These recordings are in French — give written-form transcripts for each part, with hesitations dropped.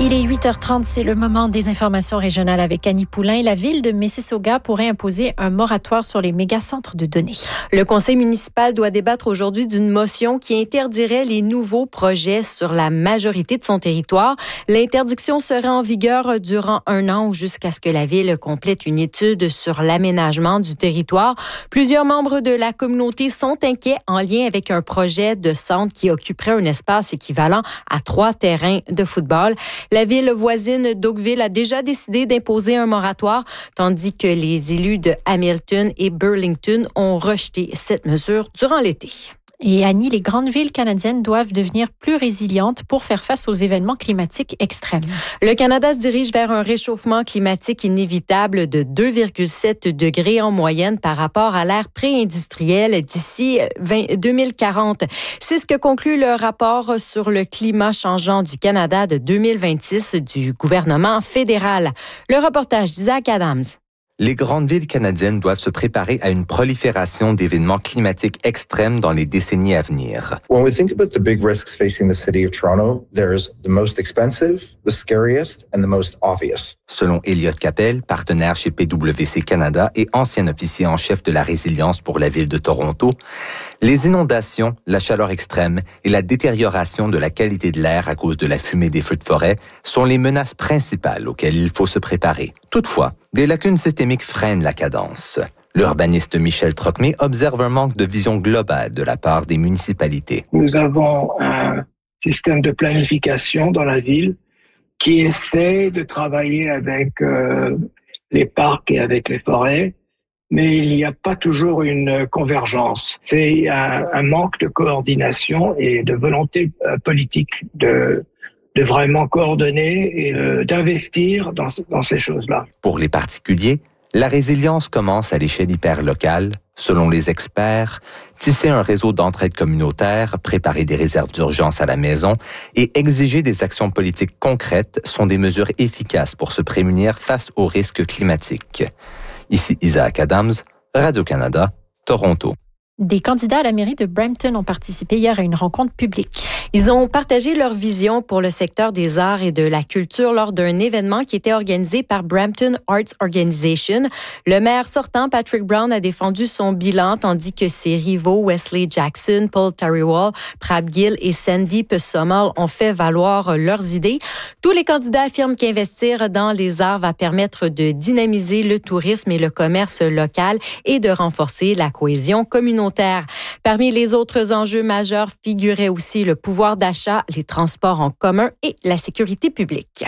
Il est 8h30, c'est le moment des informations régionales avec Annie Poulain. La ville de Mississauga pourrait imposer un moratoire sur les mégacentres de données. Le conseil municipal doit débattre aujourd'hui d'une motion qui interdirait les nouveaux projets sur la majorité de son territoire. L'interdiction serait en vigueur durant 1 an ou jusqu'à ce que la ville complète une étude sur l'aménagement du territoire. Plusieurs membres de la communauté sont inquiets en lien avec un projet de centre qui occuperait un espace équivalent à 3 terrains de football. La ville voisine d'Oakville a déjà décidé d'imposer un moratoire, tandis que les élus de Hamilton et Burlington ont rejeté cette mesure durant l'été. Et Annie, les grandes villes canadiennes doivent devenir plus résilientes pour faire face aux événements climatiques extrêmes. Le Canada se dirige vers un réchauffement climatique inévitable de 2,7 degrés en moyenne par rapport à l'ère pré-industrielle d'ici 2040. C'est ce que conclut le rapport sur le climat changeant du Canada de 2026 du gouvernement fédéral. Le reportage d'Isaac Adams. Les grandes villes canadiennes doivent se préparer à une prolifération d'événements climatiques extrêmes dans les décennies à venir. When we think about the big risks facing the city of Toronto, there's the most expensive, the scariest, and the most obvious. Selon Elliott Capel, partenaire chez PwC Canada et ancien officier en chef de la résilience pour la ville de Toronto, les inondations, la chaleur extrême et la détérioration de la qualité de l'air à cause de la fumée des feux de forêt sont les menaces principales auxquelles il faut se préparer. Toutefois, des lacunes systémiques freinent la cadence. L'urbaniste Michel Trocmé observe un manque de vision globale de la part des municipalités. Nous avons un système de planification dans la ville qui essaie de travailler avec les parcs et avec les forêts, mais il n'y a pas toujours une convergence. C'est un manque de coordination et de volonté politique de vraiment coordonner et d'investir dans ces choses-là. Pour les particuliers, la résilience commence à l'échelle hyperlocale. Selon les experts, tisser un réseau d'entraide communautaire, préparer des réserves d'urgence à la maison et exiger des actions politiques concrètes sont des mesures efficaces pour se prémunir face aux risques climatiques. Ici Isaac Adams, Radio-Canada, Toronto. Des candidats à la mairie de Brampton ont participé hier à une rencontre publique. Ils ont partagé leur vision pour le secteur des arts et de la culture lors d'un événement qui était organisé par Brampton Arts Organization. Le maire sortant, Patrick Brown, a défendu son bilan, tandis que ses rivaux Wesley Jackson, Paul Tariwal, Prab Gill et Sandeep Sommal ont fait valoir leurs idées. Tous les candidats affirment qu'investir dans les arts va permettre de dynamiser le tourisme et le commerce local et de renforcer la cohésion communautaire. Parmi les autres enjeux majeurs figuraient aussi le pouvoir d'achat, les transports en commun et la sécurité publique.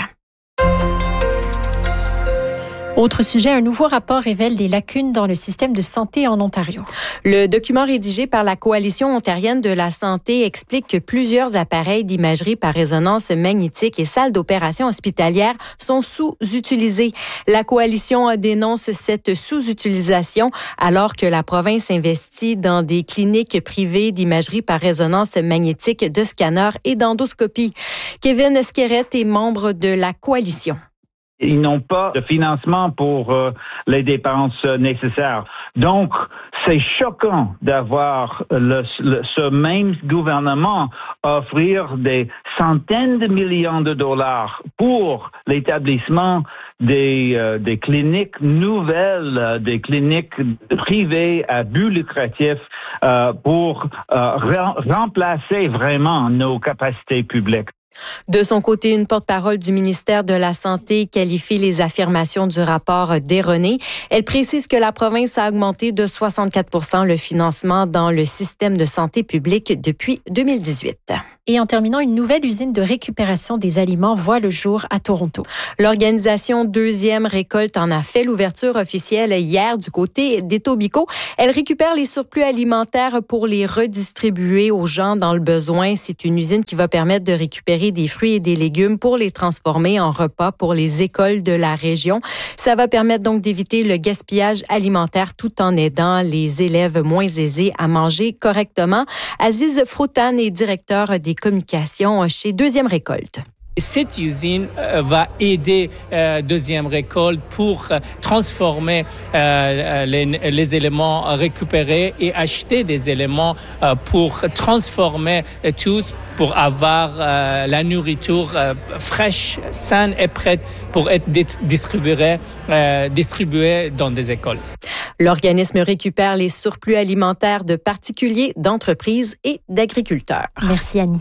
Autre sujet, un nouveau rapport révèle des lacunes dans le système de santé en Ontario. Le document rédigé par la Coalition ontarienne de la santé explique que plusieurs appareils d'imagerie par résonance magnétique et salles d'opération hospitalière sont sous-utilisés. La Coalition dénonce cette sous-utilisation alors que la province investit dans des cliniques privées d'imagerie par résonance magnétique, de scanners et d'endoscopie. Kevin Esqueret est membre de la Coalition. Ils n'ont pas de financement pour les dépenses nécessaires. Donc, c'est choquant d'avoir ce même gouvernement offrir des centaines de millions de dollars pour l'établissement des cliniques nouvelles, des cliniques privées à but lucratif pour remplacer vraiment nos capacités publiques. De son côté, une porte-parole du ministère de la Santé qualifie les affirmations du rapport d'erronées. Elle précise que la province a augmenté de 64% le financement dans le système de santé publique depuis 2018. Et en terminant, une nouvelle usine de récupération des aliments voit le jour à Toronto. L'organisation Deuxième Récolte en a fait l'ouverture officielle hier du côté d'Etobicoke. Elle récupère les surplus alimentaires pour les redistribuer aux gens dans le besoin. C'est une usine qui va permettre de récupérer des fruits et des légumes pour les transformer en repas pour les écoles de la région. Ça va permettre donc d'éviter le gaspillage alimentaire tout en aidant les élèves moins aisés à manger correctement. Aziz Froutan est directeur des communications chez Deuxième Récolte. Cette usine va aider Deuxième Récolte pour transformer les éléments récupérés et acheter des éléments pour transformer tous, pour avoir la nourriture fraîche, saine et prête pour être distribuée dans des écoles. L'organisme récupère les surplus alimentaires de particuliers, d'entreprises et d'agriculteurs. Merci Annie.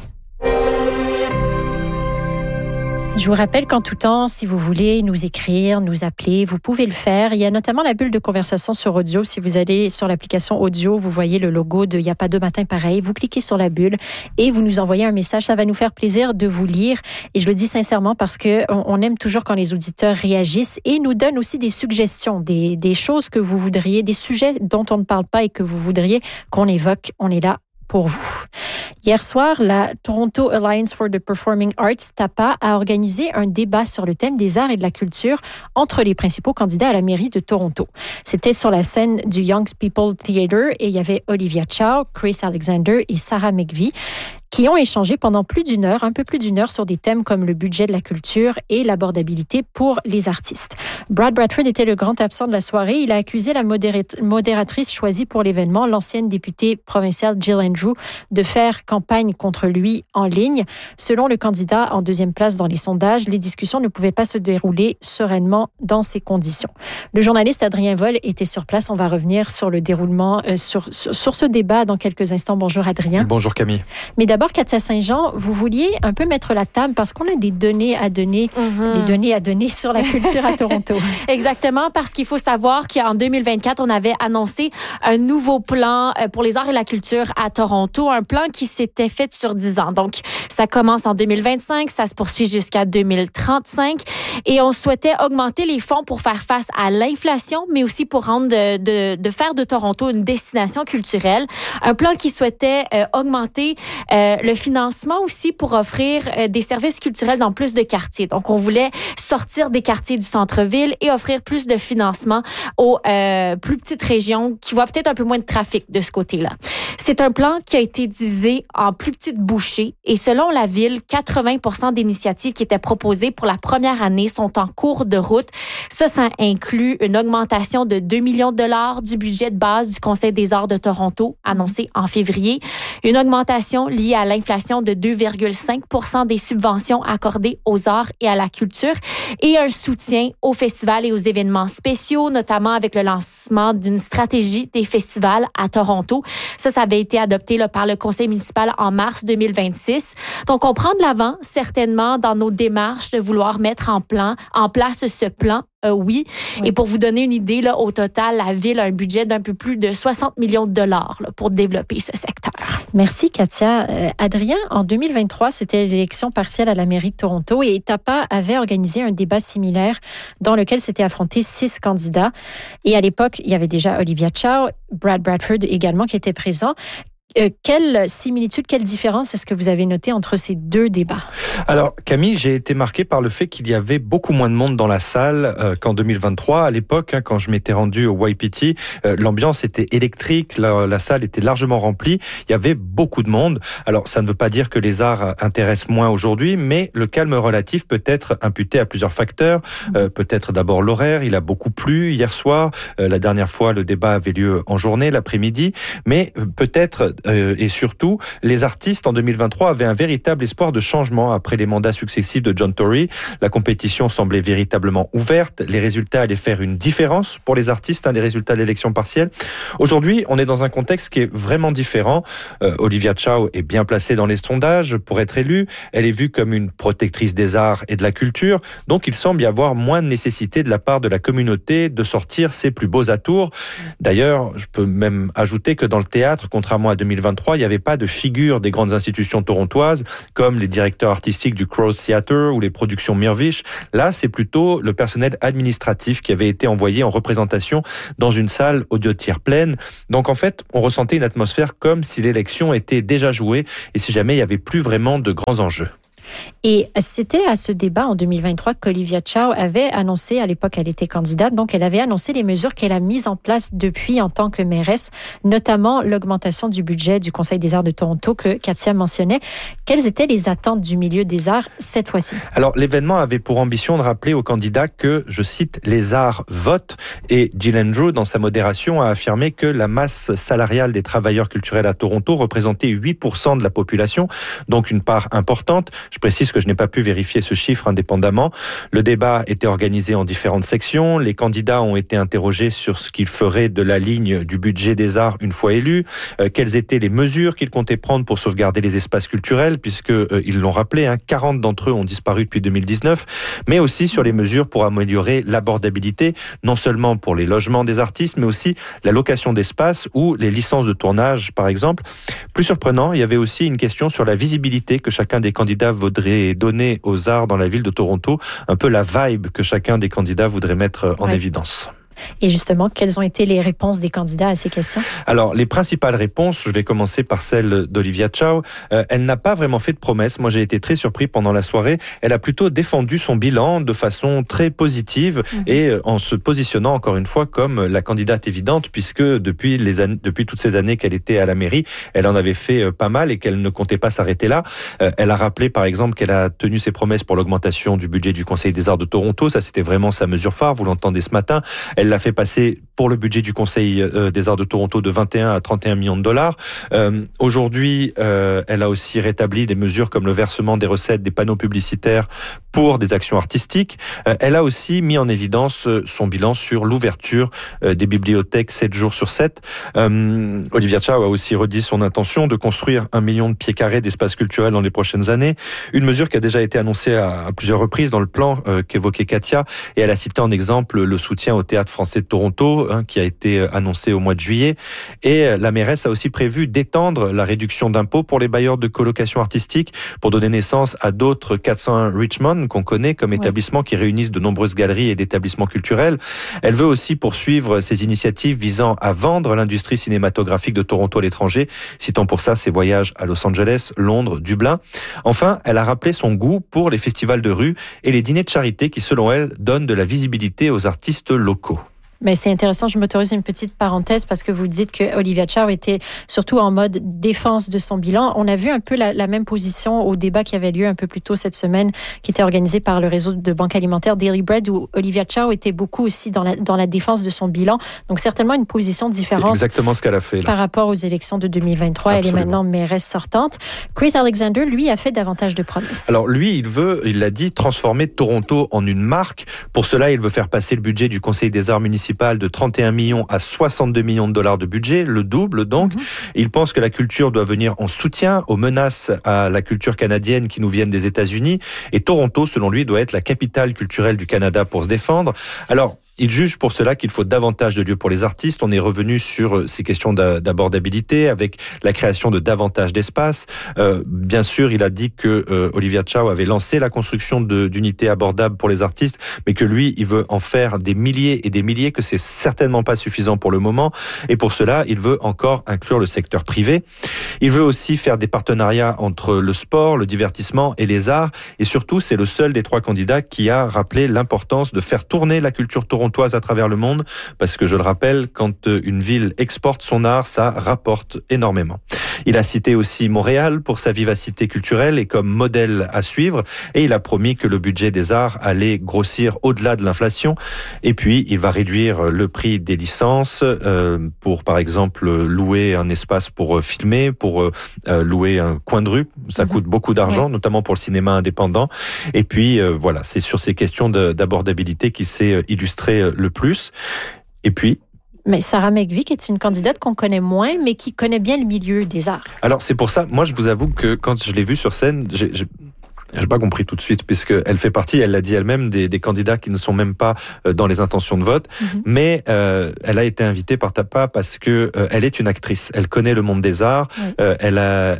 Je vous rappelle qu'en tout temps, si vous voulez nous écrire, nous appeler, vous pouvez le faire. Il y a notamment la bulle de conversation sur audio. Si vous allez sur l'application audio, vous voyez le logo de « Il n'y a pas deux matins pareils ». Vous cliquez sur la bulle et vous nous envoyez un message. Ça va nous faire plaisir de vous lire. Et je le dis sincèrement parce qu'on aime toujours quand les auditeurs réagissent et nous donnent aussi des suggestions, des choses que vous voudriez, des sujets dont on ne parle pas et que vous voudriez qu'on évoque. On est là pour vous. Hier soir, la Toronto Alliance for the Performing Arts, TAPA, a organisé un débat sur le thème des arts et de la culture entre les principaux candidats à la mairie de Toronto. C'était sur la scène du Young People Theatre et il y avait Olivia Chow, Chris Alexander et Sarah McVie qui ont échangé pendant un peu plus d'une heure sur des thèmes comme le budget de la culture et l'abordabilité pour les artistes. Brad Bradford était le grand absent de la soirée. Il a accusé la modératrice choisie pour l'événement, l'ancienne députée provinciale Jill Andrew, de faire campagne contre lui en ligne. Selon le candidat en deuxième place dans les sondages, les discussions ne pouvaient pas se dérouler sereinement dans ces conditions. Le journaliste Adrien Vol était sur place. On va revenir sur le déroulement, sur ce débat dans quelques instants. Bonjour Adrien. Bonjour Camille. Mais d'abord, Katia Saint-Jean, vous vouliez un peu mettre la table parce qu'on a des données à donner, des données à donner sur la culture à Toronto. Exactement, parce qu'il faut savoir qu'en 2024, on avait annoncé un nouveau plan pour les arts et la culture à Toronto, un plan qui s'était fait sur 10 ans. Donc, ça commence en 2025, ça se poursuit jusqu'à 2035 et on souhaitait augmenter les fonds pour faire face à l'inflation, mais aussi pour rendre de faire de Toronto une destination culturelle. Un plan qui souhaitait augmenter le financement aussi pour offrir des services culturels dans plus de quartiers. Donc, on voulait sortir des quartiers du centre-ville et offrir plus de financement aux plus petites régions qui voient peut-être un peu moins de trafic de ce côté-là. C'est un plan qui a été divisé en plus petites bouchées et selon la Ville, 80% d'initiatives qui étaient proposées pour la première année sont en cours de route. Ça inclut une augmentation de 2 millions de dollars du budget de base du Conseil des arts de Toronto, annoncé en février. Une augmentation liée à l'inflation de 2,5% des subventions accordées aux arts et à la culture et un soutien aux festivals et aux événements spéciaux, notamment avec le lancement d'une stratégie des festivals à Toronto. Ça avait été adopté par le conseil municipal en mars 2026. Donc, on prend de l'avant certainement dans nos démarches de vouloir mettre en place ce plan. Oui. Et pour vous donner une idée, là, au total, la Ville a un budget d'un peu plus de 60 millions de dollars pour développer ce secteur. Merci, Katia. Adrien, en 2023, c'était l'élection partielle à la mairie de Toronto et TAPA avait organisé un débat similaire dans lequel s'étaient affrontés 6 candidats. Et à l'époque, il y avait déjà Olivia Chow, Brad Bradford également qui étaient présents. Quelle similitude, quelle différence est-ce que vous avez noté entre ces deux débats? Alors, Camille, j'ai été marqué par le fait qu'il y avait beaucoup moins de monde dans la salle qu'en 2023. À l'époque, quand je m'étais rendu au YPT, l'ambiance était électrique, la salle était largement remplie. Il y avait beaucoup de monde. Alors, ça ne veut pas dire que les arts intéressent moins aujourd'hui, mais le calme relatif peut être imputé à plusieurs facteurs. Peut-être d'abord l'horaire. Il a beaucoup plu hier soir. La dernière fois, le débat avait lieu en journée, l'après-midi. Mais peut-être et surtout, les artistes en 2023 avaient un véritable espoir de changement après les mandats successifs de John Tory. La compétition semblait véritablement ouverte. Les résultats allaient faire une différence pour les artistes, les résultats de l'élection partielle. Aujourd'hui, on est dans un contexte qui est vraiment différent. Olivia Chow est bien placée dans les sondages pour être élue. Elle est vue comme une protectrice des arts et de la culture. Donc, il semble y avoir moins de nécessité de la part de la communauté de sortir ses plus beaux atours. D'ailleurs, je peux même ajouter que dans le théâtre, contrairement à 2023, il n'y avait pas de figure des grandes institutions torontoises comme les directeurs artistiques du Crows Theatre ou les productions Mirvish. Là, c'est plutôt le personnel administratif qui avait été envoyé en représentation dans une salle audiotière pleine. Donc en fait, on ressentait une atmosphère comme si l'élection était déjà jouée et si jamais il n'y avait plus vraiment de grands enjeux. Et c'était à ce débat en 2023 qu'Olivia Chow avait annoncé, à l'époque elle était candidate, donc elle avait annoncé les mesures qu'elle a mises en place depuis en tant que mairesse, notamment l'augmentation du budget du Conseil des arts de Toronto que Katia mentionnait. Quelles étaient les attentes du milieu des arts cette fois-ci? Alors l'événement avait pour ambition de rappeler aux candidats que, je cite, les arts votent, et Jill Andrews, dans sa modération, a affirmé que la masse salariale des travailleurs culturels à Toronto représentait 8% de la population, donc une part importante. Je précise que je n'ai pas pu vérifier ce chiffre indépendamment. Le débat était organisé en différentes sections. Les candidats ont été interrogés sur ce qu'ils feraient de la ligne du budget des arts une fois élus, quelles étaient les mesures qu'ils comptaient prendre pour sauvegarder les espaces culturels, puisqu'ils l'ont rappelé, 40 d'entre eux ont disparu depuis 2019, mais aussi sur les mesures pour améliorer l'abordabilité, non seulement pour les logements des artistes, mais aussi la location d'espaces ou les licences de tournage, par exemple. Plus surprenant, il y avait aussi une question sur la visibilité que chacun des candidats voudrait donner aux arts dans la ville de Toronto, un peu la vibe que chacun des candidats voudrait mettre en évidence. Et justement, quelles ont été les réponses des candidats à ces questions? Alors, les principales réponses, je vais commencer par celle d'Olivia Chow. Elle n'a pas vraiment fait de promesses. Moi, j'ai été très surpris pendant la soirée. Elle a plutôt défendu son bilan de façon très positive et en se positionnant encore une fois comme la candidate évidente, puisque depuis toutes ces années qu'elle était à la mairie, elle en avait fait pas mal et qu'elle ne comptait pas s'arrêter là. Elle a rappelé, par exemple, qu'elle a tenu ses promesses pour l'augmentation du budget du Conseil des arts de Toronto. Ça, c'était vraiment sa mesure phare. Vous l'entendez ce matin. Elle l'a fait passer pour le budget du Conseil des arts de Toronto de 21 à 31 millions de dollars. Aujourd'hui, elle a aussi rétabli des mesures comme le versement des recettes des panneaux publicitaires pour des actions artistiques. Elle a aussi mis en évidence son bilan sur l'ouverture des bibliothèques 7 jours sur 7. Olivia Chow a aussi redit son intention de construire 1 million de pieds carrés d'espaces culturels dans les prochaines années. Une mesure qui a déjà été annoncée à plusieurs reprises dans le plan qu'évoquait Katia. Et elle a cité en exemple le soutien au Théâtre français de Toronto, qui a été annoncé au mois de juillet. Et la mairesse a aussi prévu d'étendre la réduction d'impôts pour les bailleurs de colocation artistique pour donner naissance à d'autres 401 Richmond qu'on connaît comme établissement qui réunissent de nombreuses galeries et d'établissements culturels. Elle veut aussi poursuivre ses initiatives visant à vendre l'industrie cinématographique de Toronto à l'étranger, citant pour ça ses voyages à Los Angeles, Londres, Dublin. Enfin, elle a rappelé son goût pour les festivals de rue et les dîners de charité qui, selon elle, donnent de la visibilité aux artistes locaux. Mais c'est intéressant, je m'autorise une petite parenthèse parce que vous dites que Olivia Chow était surtout en mode défense de son bilan. On a vu un peu la même position au débat qui avait lieu un peu plus tôt cette semaine, qui était organisé par le réseau de banques alimentaires Daily Bread, où Olivia Chow était beaucoup aussi dans la défense de son bilan. Donc certainement une position différente. C'est exactement ce qu'elle a fait là. Par rapport aux élections de 2023. Absolument. Elle est maintenant mairesse sortante. Chris Alexander, lui, a fait davantage de promesses. Alors lui, il l'a dit, transformer Toronto en une marque. Pour cela, il veut faire passer le budget du Conseil des arts municipal de 31 millions à 62 millions de dollars de budget, le double donc. Il pense que la culture doit venir en soutien aux menaces à la culture canadienne qui nous viennent des États-Unis. Et Toronto, selon lui, doit être la capitale culturelle du Canada pour se défendre. Alors, il juge pour cela qu'il faut davantage de lieux pour les artistes. On est revenu sur ces questions d'abordabilité avec la création de davantage d'espaces. Bien sûr, il a dit que Olivia Chow avait lancé la construction d'unités abordables pour les artistes, mais que lui, il veut en faire des milliers et des milliers, que c'est certainement pas suffisant pour le moment. Et pour cela, il veut encore inclure le secteur privé. Il veut aussi faire des partenariats entre le sport, le divertissement et les arts. Et surtout, c'est le seul des trois candidats qui a rappelé l'importance de faire tourner la culture torontoise à travers le monde, parce que je le rappelle, quand une ville exporte son art, ça rapporte énormément. Il a cité aussi Montréal pour sa vivacité culturelle et comme modèle à suivre, et il a promis que le budget des arts allait grossir au-delà de l'inflation. Et puis, il va réduire le prix des licences pour, par exemple, louer un espace pour filmer, pour louer un coin de rue. Ça coûte beaucoup d'argent, notamment pour le cinéma indépendant. Et puis, voilà, c'est sur ces questions d'abordabilité qu'il s'est illustré le plus. Et puis, mais Sarah McVick est une candidate qu'on connaît moins, mais qui connaît bien le milieu des arts. Alors, c'est pour ça, moi, je vous avoue que quand je l'ai vue sur scène, j'ai pas compris tout de suite, puisqu'elle fait partie, elle l'a dit elle-même, des candidats qui ne sont même pas dans les intentions de vote. Mais elle a été invitée par TAPA parce que elle est une actrice. Elle connaît le monde des arts. Elle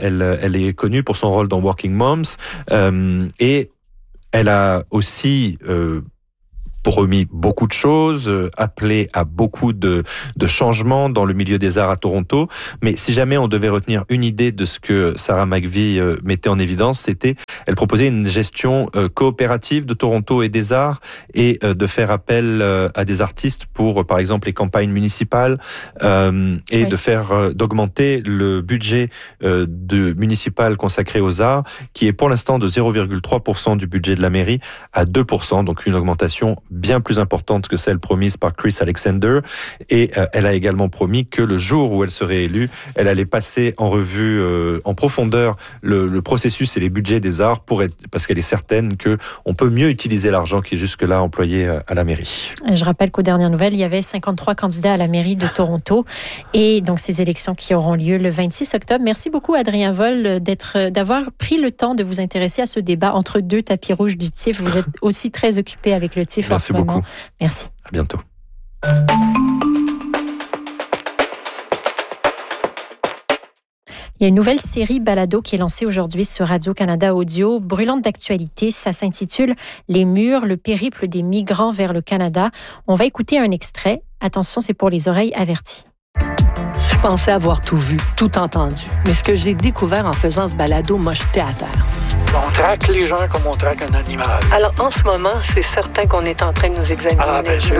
est connue pour son rôle dans Working Moms. Et elle a aussi promis beaucoup de choses, appelé à beaucoup de changements dans le milieu des arts à Toronto. Mais si jamais on devait retenir une idée de ce que Sarah McVie mettait en évidence, elle proposait une gestion coopérative de Toronto et des arts et de faire appel à des artistes pour, par exemple, les campagnes municipales et d'augmenter le budget municipal consacré aux arts, qui est pour l'instant de 0,3% du budget de la mairie à 2%, donc une augmentation bien plus importante que celle promise par Chris Alexander. Et elle a également promis que le jour où elle serait élue, elle allait passer en revue en profondeur le processus et les budgets des arts parce qu'elle est certaine qu'on peut mieux utiliser l'argent qui est jusque-là employé à la mairie. Je rappelle qu'aux dernières nouvelles, il y avait 53 candidats à la mairie de Toronto et donc ces élections qui auront lieu le 26 octobre. Merci beaucoup, Adrien Vol, d'avoir pris le temps de vous intéresser à ce débat entre deux tapis rouges du TIF. Vous êtes aussi très occupé avec le TIF en ce moment. Merci beaucoup. Merci. À bientôt. Il y a une nouvelle série balado qui est lancée aujourd'hui sur Radio-Canada Audio, brûlante d'actualité. Ça s'intitule « Les murs, le périple des migrants vers le Canada ». On va écouter un extrait. Attention, c'est pour les oreilles averties. Je pensais avoir tout vu, tout entendu. Mais ce que j'ai découvert en faisant ce balado m'a jeté à terre. On traque les gens comme on traque un animal. Alors, en ce moment, c'est certain qu'on est en train de nous examiner. Ah, bien sûr.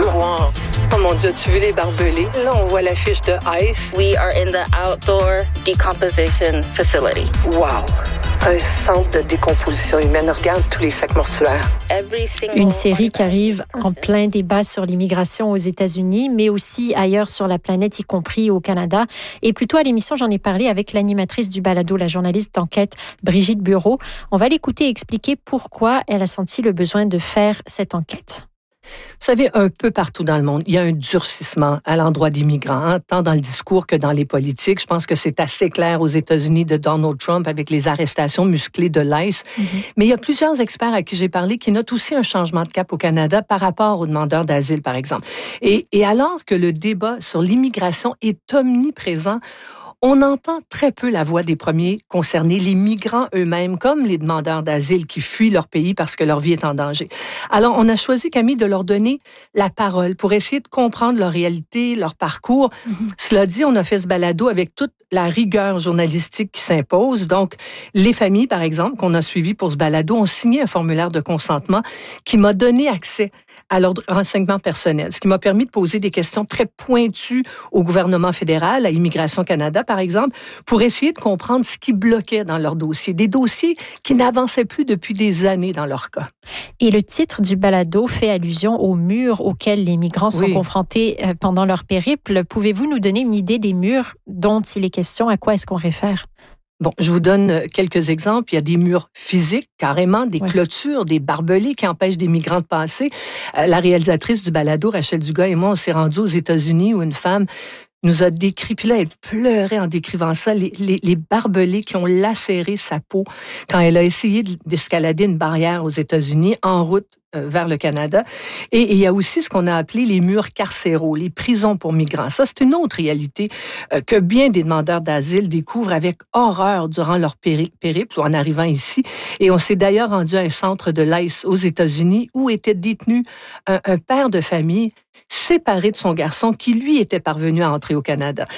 Oh mon Dieu, as-tu vu les barbelés? Là, on voit l'affiche de ICE. We are in the outdoor decomposition facility. Wow! Un centre de décomposition humaine. Regarde tous les sacs mortuaires. Une série qui arrive en plein débat sur l'immigration aux États-Unis, mais aussi ailleurs sur la planète, y compris au Canada. Et plutôt à l'émission, j'en ai parlé avec l'animatrice du balado, la journaliste d'enquête Brigitte Bureau. On va l'écouter et expliquer pourquoi elle a senti le besoin de faire cette enquête. Vous savez, un peu partout dans le monde, il y a un durcissement à l'endroit des migrants, tant dans le discours que dans les politiques. Je pense que c'est assez clair aux États-Unis de Donald Trump avec les arrestations musclées de l'ICE. Mais il y a plusieurs experts à qui j'ai parlé qui notent aussi un changement de cap au Canada par rapport aux demandeurs d'asile, par exemple. Et alors que le débat sur l'immigration est omniprésent, on entend très peu la voix des premiers concernés, les migrants eux-mêmes, comme les demandeurs d'asile qui fuient leur pays parce que leur vie est en danger. Alors, on a choisi, Camille, de leur donner la parole pour essayer de comprendre leur réalité, leur parcours. Cela dit, on a fait ce balado avec toute la rigueur journalistique qui s'impose. Donc, les familles, par exemple, qu'on a suivies pour ce balado, ont signé un formulaire de consentement qui m'a donné accès à leurs renseignements personnels, ce qui m'a permis de poser des questions très pointues au gouvernement fédéral, à Immigration Canada, par exemple, pour essayer de comprendre ce qui bloquait dans leurs dossiers, des dossiers qui n'avançaient plus depuis des années dans leur cas. Et le titre du balado fait allusion aux murs auxquels les migrants sont confrontés pendant leur périple. Pouvez-vous nous donner une idée des murs dont il est question? À quoi est-ce qu'on réfère? Bon, je vous donne quelques exemples. Il y a des murs physiques, carrément, des clôtures, des barbelés qui empêchent des migrants de passer. La réalisatrice du balado, Rachel Dugas, et moi, on s'est rendus aux États-Unis où une femme nous a décrit, puis là, elle pleurait en décrivant ça, les barbelés qui ont lacéré sa peau quand elle a essayé d'escalader une barrière aux États-Unis en route vers le Canada. Et il y a aussi ce qu'on a appelé les murs carcéraux, les prisons pour migrants. Ça, c'est une autre réalité que bien des demandeurs d'asile découvrent avec horreur durant leur périple ou en arrivant ici. Et on s'est d'ailleurs rendu à un centre de l'ICE aux États-Unis où était détenu un père de famille séparé de son garçon qui, lui, était parvenu à entrer au Canada.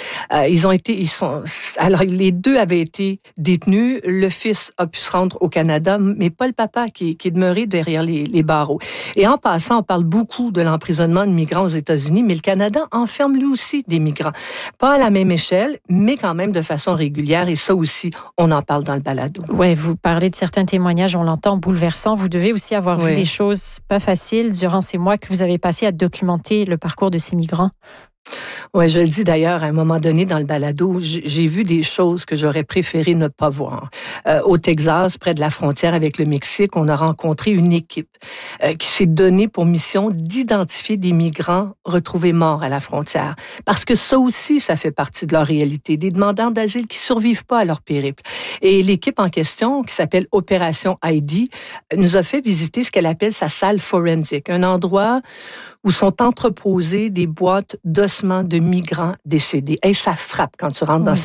Alors, les deux avaient été détenus. Le fils a pu se rendre au Canada, mais pas le papa qui est demeuré derrière les barreaux. Et en passant, on parle beaucoup de l'emprisonnement de migrants aux États-Unis, mais le Canada enferme lui aussi des migrants. Pas à la même échelle, mais quand même de façon régulière. Et ça aussi, on en parle dans le balado. Oui, vous parlez de certains témoignages, on l'entend, bouleversants. Vous devez aussi avoir vu des choses pas faciles durant ces mois que vous avez passé à documenter le parcours de ces migrants. Oui, je le dis d'ailleurs, à un moment donné dans le balado, j'ai vu des choses que j'aurais préféré ne pas voir. Au Texas, près de la frontière avec le Mexique, on a rencontré une équipe qui s'est donnée pour mission d'identifier des migrants retrouvés morts à la frontière. Parce que ça aussi, ça fait partie de leur réalité. Des demandeurs d'asile qui survivent pas à leur périple. Et l'équipe en question, qui s'appelle Opération Heidi, nous a fait visiter ce qu'elle appelle sa salle forensique, un endroit où sont entreposées des boîtes d'ossements de migrants décédés. Et ça frappe quand tu rentres dans cette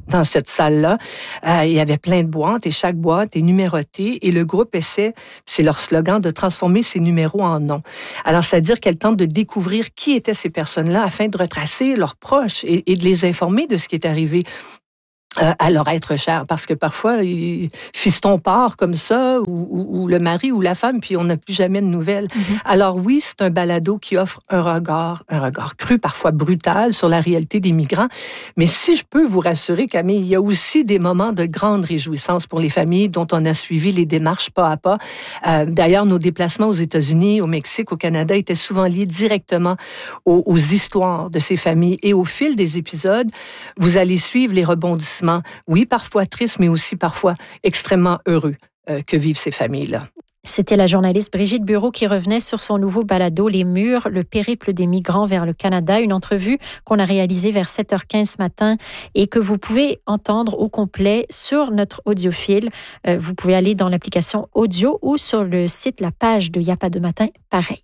dans cette salle-là. Il y avait plein de boîtes et chaque boîte est numérotée et le groupe essaie, c'est leur slogan, de transformer ces numéros en noms. Alors, c'est-à-dire qu'elle tente de découvrir qui étaient ces personnes-là afin de retracer leurs proches et de les informer de ce qui est arrivé à leur être cher, parce que parfois, fiston part comme ça, ou le mari ou la femme, puis on n'a plus jamais de nouvelles. Mm-hmm. Alors oui, c'est un balado qui offre un regard cru, parfois brutal, sur la réalité des migrants. Mais si je peux vous rassurer, Camille, il y a aussi des moments de grande réjouissance pour les familles dont on a suivi les démarches pas à pas. D'ailleurs, nos déplacements aux États-Unis, au Mexique, au Canada étaient souvent liés directement aux histoires de ces familles. Et au fil des épisodes, vous allez suivre les rebondissements. Oui, parfois tristes, mais aussi parfois extrêmement heureux que vivent ces familles-là. C'était la journaliste Brigitte Bureau qui revenait sur son nouveau balado « Les murs, le périple des migrants vers le Canada », une entrevue qu'on a réalisée vers 7h15 ce matin et que vous pouvez entendre au complet sur notre audiophile. Vous pouvez aller dans l'application audio ou sur le site, la page de Y'a pas de matin, pareil.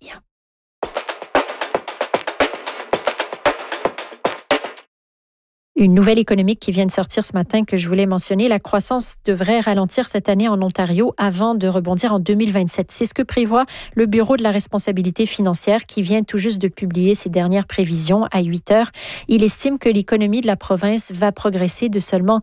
Une nouvelle économique qui vient de sortir ce matin que je voulais mentionner. La croissance devrait ralentir cette année en Ontario avant de rebondir en 2027. C'est ce que prévoit le Bureau de la responsabilité financière qui vient tout juste de publier ses dernières prévisions à 8 heures. Il estime que l'économie de la province va progresser de seulement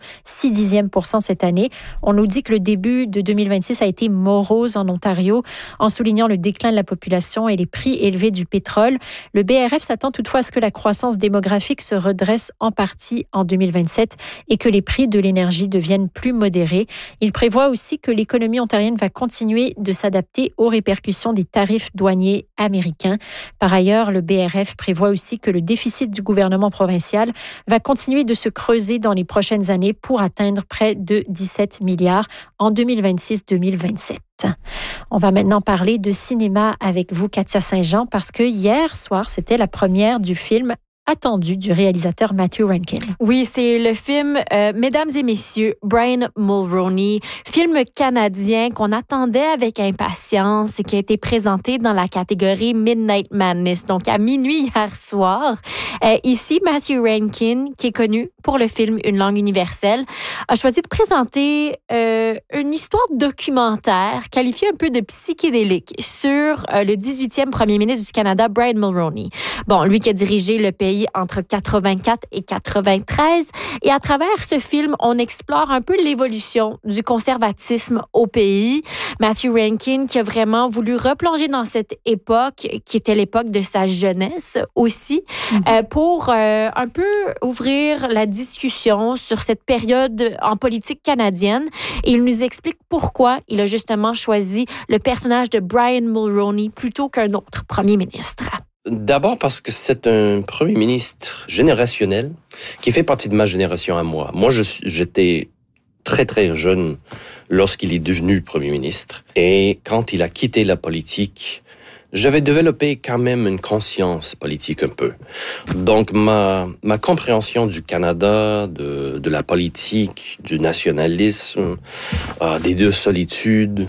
0,6% cette année. On nous dit que le début de 2026 a été morose en Ontario en soulignant le déclin de la population et les prix élevés du pétrole. Le BRF s'attend toutefois à ce que la croissance démographique se redresse en partie en 2027 et que les prix de l'énergie deviennent plus modérés. Il prévoit aussi que l'économie ontarienne va continuer de s'adapter aux répercussions des tarifs douaniers américains. Par ailleurs, le BRF prévoit aussi que le déficit du gouvernement provincial va continuer de se creuser dans les prochaines années pour atteindre près de 17 milliards en 2026-2027. On va maintenant parler de cinéma avec vous, Katia Saint-Jean, parce que hier soir, c'était la première du film attendu du réalisateur Matthew Rankin. Oui, c'est le film Mesdames et Messieurs, Brian Mulroney, film canadien qu'on attendait avec impatience et qui a été présenté dans la catégorie Midnight Madness, donc à minuit hier soir. Ici, Matthew Rankin, qui est connu pour le film Une langue universelle, a choisi de présenter une histoire documentaire qualifiée un peu de psychédélique sur le 18e premier ministre du Canada, Brian Mulroney. Bon, lui qui a dirigé le pays entre 84 et 93. Et à travers ce film, on explore un peu l'évolution du conservatisme au pays. Matthew Rankin qui a vraiment voulu replonger dans cette époque, qui était l'époque de sa jeunesse aussi, pour un peu ouvrir la discussion sur cette période en politique canadienne. Et il nous explique pourquoi il a justement choisi le personnage de Brian Mulroney plutôt qu'un autre premier ministre. D'abord parce que c'est un premier ministre générationnel qui fait partie de ma génération à moi. Moi, j'étais très, très jeune lorsqu'il est devenu premier ministre. Et quand il a quitté la politique, j'avais développé quand même une conscience politique un peu. Donc, ma compréhension du Canada, de la politique, du nationalisme, des deux solitudes,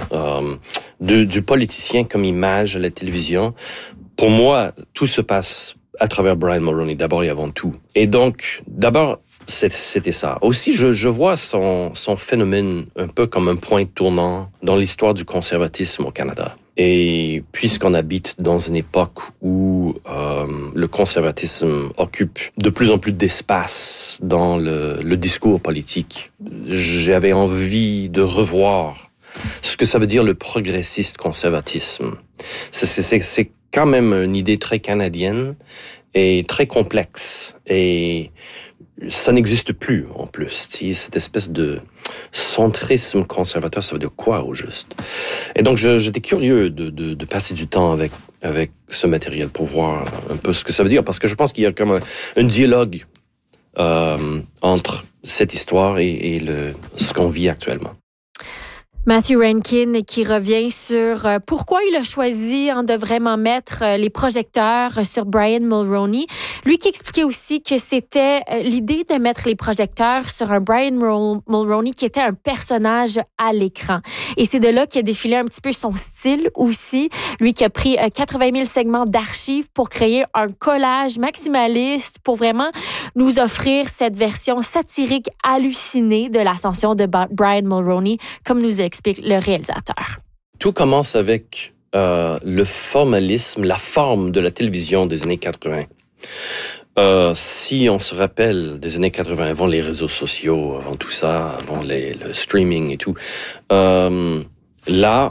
du politicien comme image à la télévision, pour moi, tout se passe à travers Brian Mulroney, d'abord et avant tout. Et donc, d'abord, c'était ça. Aussi, je vois son phénomène un peu comme un point tournant dans l'histoire du conservatisme au Canada. Et puisqu'on habite dans une époque où le conservatisme occupe de plus en plus d'espace dans le discours politique, j'avais envie de revoir ce que ça veut dire le progressiste conservatisme. C'est quand même une idée très canadienne et très complexe. Et ça n'existe plus, en plus. Cette espèce de centrisme conservateur, ça veut dire quoi, au juste? Et donc, j'étais curieux de passer du temps avec ce matériel pour voir un peu ce que ça veut dire, parce que je pense qu'il y a comme un dialogue entre cette histoire et ce qu'on vit actuellement. Matthew Rankin qui revient sur pourquoi il a choisi de vraiment mettre les projecteurs sur Brian Mulroney. Lui qui expliquait aussi que c'était l'idée de mettre les projecteurs sur un Brian Mulroney qui était un personnage à l'écran. Et c'est de là qu'il a défilé un petit peu son style aussi. Lui qui a pris 80 000 segments d'archives pour créer un collage maximaliste pour vraiment nous offrir cette version satirique hallucinée de l'ascension de Brian Mulroney, comme nous explique le réalisateur. Tout commence avec le formalisme, la forme de la télévision des années 80. Si on se rappelle des années 80, avant les réseaux sociaux, avant tout ça, avant le streaming et tout, là,